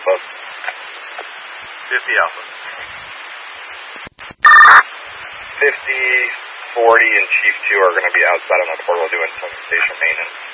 Alpha. 50 Alpha. 50, 40, and Chief 2 are going to be outside on the portal doing some station maintenance.